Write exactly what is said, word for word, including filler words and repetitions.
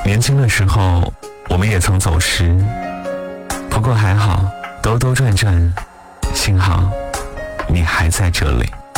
年轻的时候我们也曾走失，不过还好，兜兜转转，幸好你还在这里。